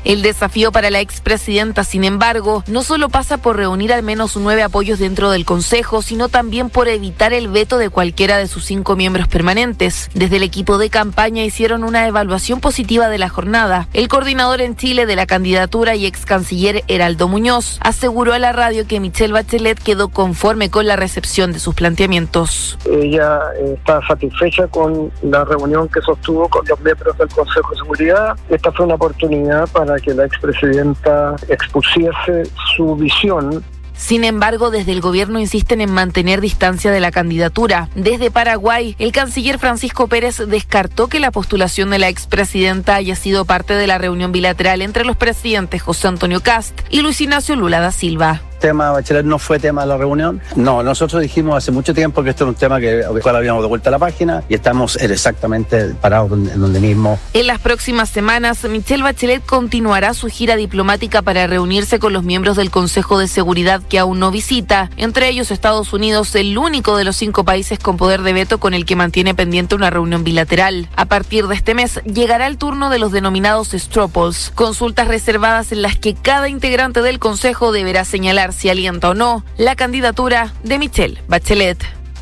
El desafío para la expresidenta, sin embargo, no solo pasa por reunir al menos 9 apoyos dentro del Consejo, sino también por evitar el veto de cualquiera de sus 5 miembros permanentes. Desde el equipo de campaña hicieron una evaluación positiva de la jornada. El coordinador en Chile de la candidatura y ex canciller Heraldo Muñoz aseguró a la radio que Michelle Bachelet quedó conforme con la recepción de sus planteamientos. Ella está satisfecha con la reunión que sostuvo con los miembros del Consejo de Seguridad. Esta fue una oportunidad para que la expresidenta expusiese su visión. Sin embargo, desde el gobierno insisten en mantener distancia de la candidatura. Desde Paraguay, el canciller Francisco Pérez descartó que la postulación de la expresidenta haya sido parte de la reunión bilateral entre los presidentes José Antonio Kast y Luis Ignacio Lula da Silva. El tema Bachelet no fue tema de la reunión. No, nosotros dijimos hace mucho tiempo que esto era un tema que cual habíamos de vuelta a la página y estamos exactamente parados en donde mismo. En las próximas semanas, Michelle Bachelet continuará su gira diplomática para reunirse con los miembros del Consejo de Seguridad que aún no visita, entre ellos Estados Unidos, el único de los 5 países con poder de veto con el que mantiene pendiente una reunión bilateral. A partir de este mes llegará el turno de los denominados straw polls, consultas reservadas en las que cada integrante del Consejo deberá señalar si alienta o no la candidatura de Michelle Bachelet.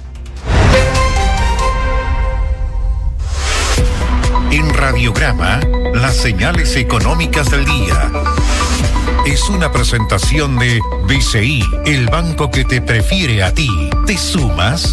En Radiograma, las señales económicas del día. Es una presentación de BCI, el banco que te prefiere a ti. ¿Te sumas?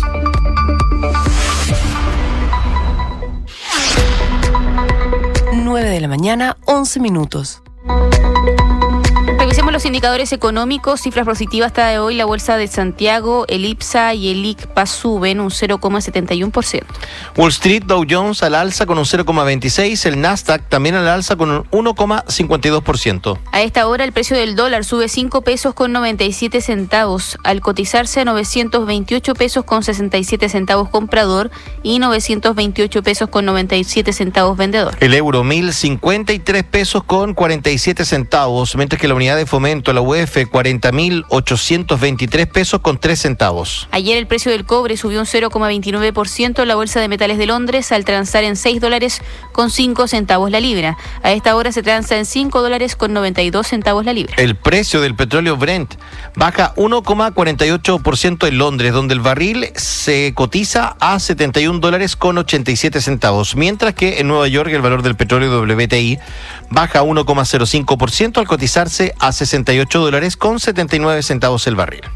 Nueve de la mañana, 11 minutos. Revisemos los indicadores económicos, cifras positivas hasta de hoy. La Bolsa de Santiago, el IPSA y el ICPA suben un 0,71%. Wall Street, Dow Jones al alza con un 0,26%, el Nasdaq también al alza con un 1,52%. A esta hora el precio del dólar sube 5 pesos con 97 centavos, al cotizarse a 928 pesos con 67 centavos comprador y 928 pesos con 97 centavos vendedor. El euro, 1.053 pesos con 47 centavos, mientras que la unidad de fomento, la UF, 40.823 pesos con 3 centavos. Ayer el precio del cobre subió un 0,29% en la Bolsa de Metales de Londres al transar en $6 con 5 centavos la libra. A esta hora se transa en $5 con 92 centavos la libra. El precio del petróleo Brent baja 1,48% en Londres, donde el barril se cotiza a $71 con 87 centavos, mientras que en Nueva York el valor del petróleo WTI baja 1,05% al cotizarse a $68 con 79 centavos el barril.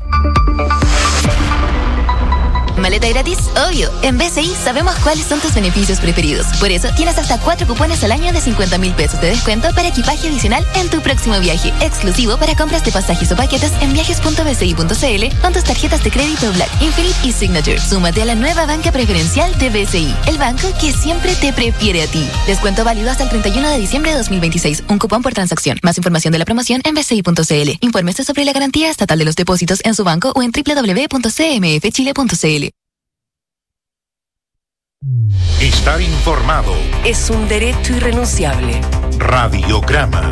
¿Maleta gratis? Obvio. En BCI sabemos cuáles son tus beneficios preferidos. Por eso tienes hasta 4 cupones al año de 50.000 pesos de descuento para equipaje adicional en tu próximo viaje. Exclusivo para compras de pasajes o paquetes en viajes.bci.cl con tus tarjetas de crédito Black, Infinite y Signature. Súmate a la nueva banca preferencial de BCI, el banco que siempre te prefiere a ti. Descuento válido hasta el 31 de diciembre de 2026. Un cupón por transacción. Más información de la promoción en bci.cl. Infórmese sobre la garantía estatal de los depósitos en su banco o en www.cmfchile.cl. Estar informado Es un derecho irrenunciable. Radiograma.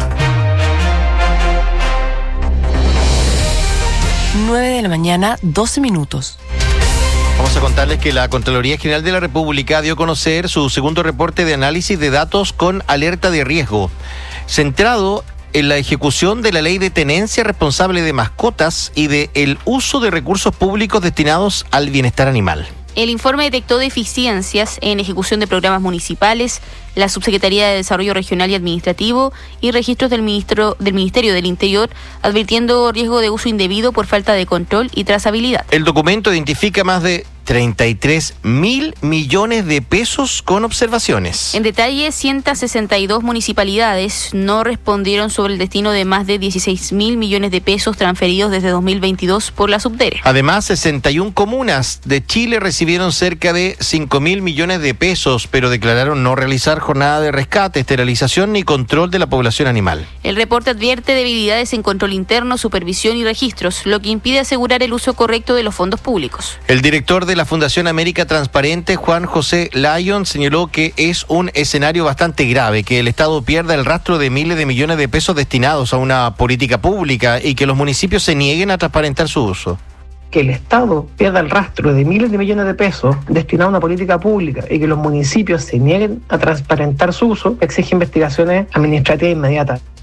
9 de la mañana, 12 minutos. Vamos a contarles que la Contraloría General de la República dio a conocer su segundo reporte de análisis de datos con alerta de riesgo, centrado en la ejecución de la ley de tenencia responsable de mascotas y de el uso de recursos públicos destinados al bienestar animal. El informe detectó deficiencias en ejecución de programas municipales, la Subsecretaría de Desarrollo Regional y Administrativo y registros del Ministerio del Interior, advirtiendo riesgo de uso indebido por falta de control y trazabilidad. El documento identifica más de 33.000 millones de pesos con observaciones. En detalle, 162 municipalidades no respondieron sobre el destino de más de 16.000 millones de pesos transferidos desde 2022 por la Subdere. Además, 61 comunas de Chile recibieron cerca de 5.000 millones de pesos, pero declararon no realizar jornada de rescate, esterilización ni control de la población animal. El reporte advierte debilidades en control interno, supervisión y registros, lo que impide asegurar el uso correcto de los fondos públicos. El director de la Fundación América Transparente, Juan José Lyon, señaló que es un escenario bastante grave, que el Estado pierda el rastro de miles de millones de pesos destinados a una política pública y que los municipios se nieguen a transparentar su uso. Que el Estado pierda el rastro de miles de millones de pesos destinados a una política pública y que los municipios se nieguen a transparentar su uso exige investigaciones administrativas inmediatas.